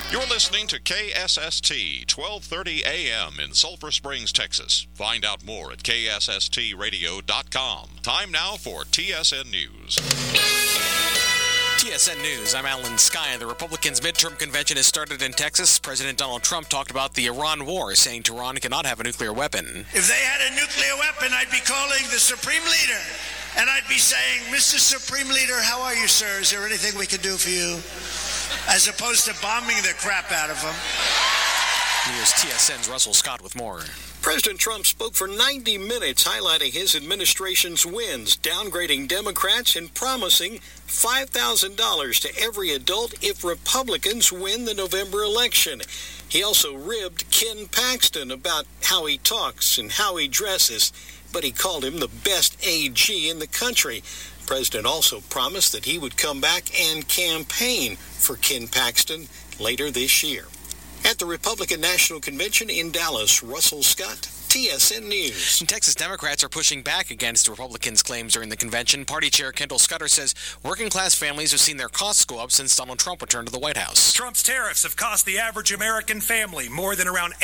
You're listening to KSST 1230 AM in Sulphur Springs, Texas. Find out more at ksstradio.com. Time now for TSN News. TSN News, I'm Alan Skye. The Republicans' midterm convention has started in Texas. President Donald Trump talked about the Iran war, saying Tehran cannot have a nuclear weapon. If they had a nuclear weapon, I'd be calling the Supreme Leader, and I'd be saying, Mr. Supreme Leader, how are you, sir? Is there anything we can do for you? As opposed to bombing the crap out of them. Here's TSN's Russell Scott with more. President Trump spoke for 90 minutes highlighting his administration's wins, downgrading Democrats and promising $5,000 to every adult if Republicans win the November election. He also ribbed Ken Paxton about how he talks and how he dresses, but he called him the best AG in the country. The president also promised that he would come back and campaign for Ken Paxton later this year. At the Republican National Convention in Dallas, Russell Scott, TSN News. Texas Democrats are pushing back against Republicans' claims during the convention. Party Chair Kendall Scudder says working-class families have seen their costs go up since Donald Trump returned to the White House. Trump's tariffs have cost the average American family more than around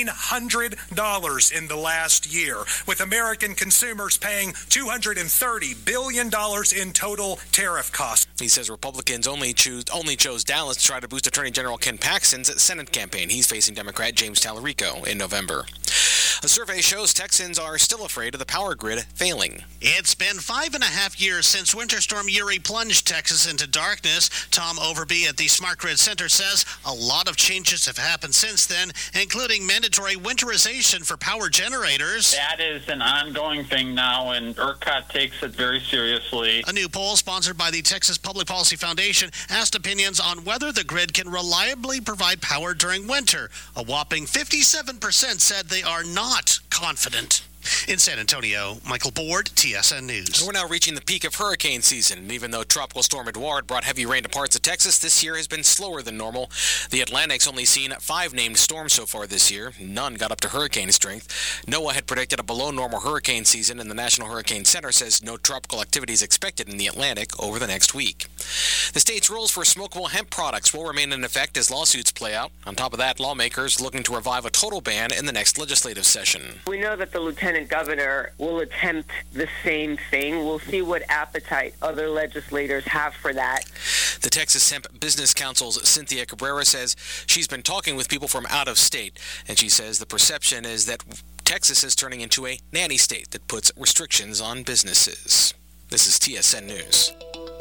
$1,800 in the last year, with American consumers paying $230 billion in total tariff costs. He says Republicans only chose Dallas to try to boost Attorney General Ken Paxton's Senate campaign. He's facing Democrat James Tallarico in November. A survey shows Texans are still afraid of the power grid failing. It's been 5.5 years since Winter Storm Uri plunged Texas into darkness. Tom Overby at the Smart Grid Center says a lot of changes have happened since then, including mandatory winterization for power generators. That is an ongoing thing now, and ERCOT takes it very seriously. A new poll sponsored by the Texas Public Policy Foundation asked opinions on whether the grid can reliably provide power during winter. A whopping 57% said they are not confident. In San Antonio, Michael Board, TSN News. We're now reaching the peak of hurricane season. And even though Tropical Storm Edouard brought heavy rain to parts of Texas, this year has been slower than normal. The Atlantic's only seen 5 named storms so far this year. None got up to hurricane strength. NOAA had predicted a below-normal hurricane season, and the National Hurricane Center says no tropical activity is expected in the Atlantic over the next week. The state's rules for smokable hemp products will remain in effect as lawsuits play out. On top of that, lawmakers looking to revive a total ban in the next legislative session. We know that the Lieutenant Governor will attempt the same thing. We'll see what appetite other legislators have for that. The Texas Hemp Business Council's Cynthia Cabrera says she's been talking with people from out of state, and she says the perception is that Texas is turning into a nanny state that puts restrictions on businesses. This is TSN News.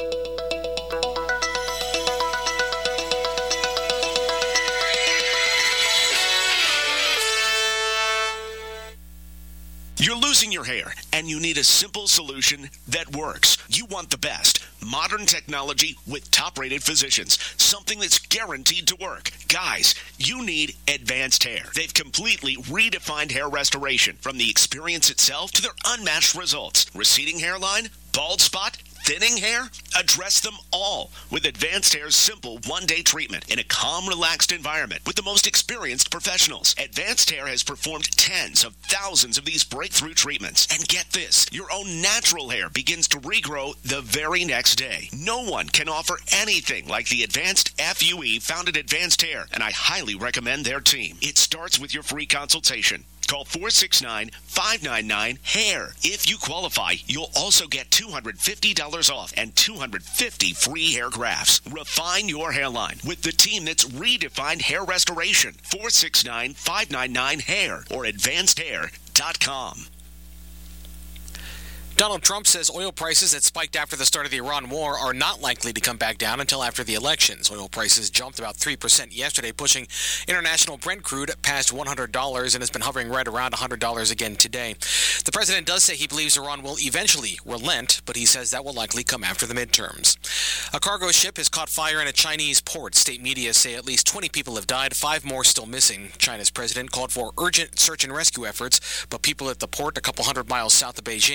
You're losing your hair, and you need a simple solution that works. You want the best. Modern technology with top-rated physicians. Something that's guaranteed to work. Guys, you need Advanced Hair. They've completely redefined hair restoration, from the experience itself to their unmatched results. Receding hairline, bald spot, thinning hair? Address them all with Advanced Hair's simple one-day treatment in a calm, relaxed environment with the most experienced professionals. Advanced Hair has performed tens of thousands of these breakthrough treatments. And get this, your own natural hair begins to regrow the very next day. No one can offer anything like the Advanced FUE found at Advanced Hair, and I highly recommend their team. It starts with your free consultation. Call 469-599-HAIR. If you qualify, you'll also get $250 off and 250 free hair grafts. Refine your hairline with the team that's redefined hair restoration. 469-599-HAIR or advancedhair.com. Donald Trump says oil prices that spiked after the start of the Iran war are not likely to come back down until after the elections. Oil prices jumped about 3% yesterday, pushing international Brent crude past $100 and has been hovering right around $100 again today. The president does say he believes Iran will eventually relent, but he says that will likely come after the midterms. A cargo ship has caught fire in a Chinese port. State media say at least 20 people have died, 5 more still missing. China's president called for urgent search and rescue efforts, but people at the port a couple hundred miles south of Beijing